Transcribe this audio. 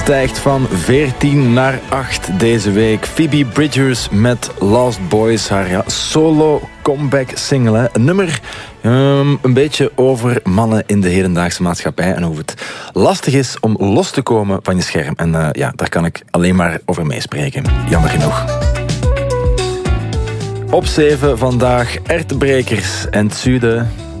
stijgt van 14 naar 8 deze week. Phoebe Bridgers met Lost Boys, haar solo comeback single. Hè. Een nummer een beetje over mannen in de hedendaagse maatschappij en hoe het lastig is om los te komen van je scherm. En daar kan ik alleen maar over meespreken. Jammer genoeg. Op 7 vandaag Ertebrekers en het Zuiden.